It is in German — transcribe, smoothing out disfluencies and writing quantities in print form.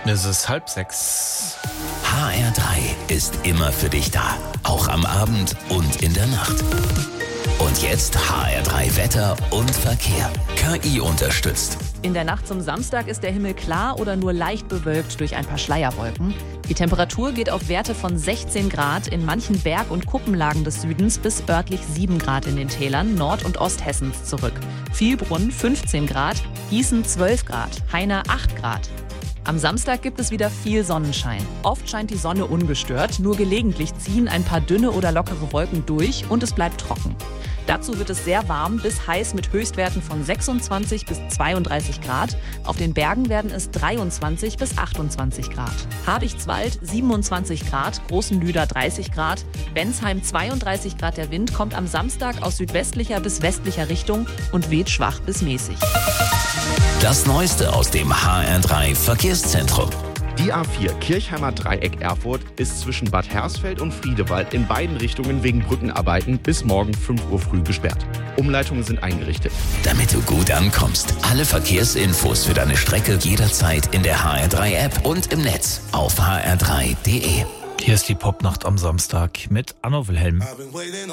Es ist 5:30. HR3 ist immer für dich da. Auch am Abend und in der Nacht. Und jetzt HR3 Wetter und Verkehr. KI unterstützt. In der Nacht zum Samstag ist der Himmel klar oder nur leicht bewölkt durch ein paar Schleierwolken. Die Temperatur geht auf Werte von 16 Grad in manchen Berg- und Kuppenlagen des Südens bis örtlich 7 Grad in den Tälern Nord- und Osthessens zurück. Vielbrunn 15 Grad, Gießen 12 Grad, Heiner 8 Grad. Am Samstag gibt es wieder viel Sonnenschein. Oft scheint die Sonne ungestört, nur gelegentlich ziehen ein paar dünne oder lockere Wolken durch und es bleibt trocken. Dazu wird es sehr warm bis heiß mit Höchstwerten von 26 bis 32 Grad. Auf den Bergen werden es 23 bis 28 Grad. Habichtswald 27 Grad, Großenlüder 30 Grad, Bensheim 32 Grad. Der Wind kommt am Samstag aus südwestlicher bis westlicher Richtung und weht schwach bis mäßig. Das Neueste aus dem HR3 Verkehrszentrum. Die A4 Kirchheimer Dreieck Erfurt ist zwischen Bad Hersfeld und Friedewald in beiden Richtungen wegen Brückenarbeiten bis morgen 5 Uhr früh gesperrt. Umleitungen sind eingerichtet. Damit du gut ankommst. Alle Verkehrsinfos für deine Strecke jederzeit in der HR3-App und im Netz auf hr3.de. Hier ist die Popnacht am Samstag mit Anno Wilhelm.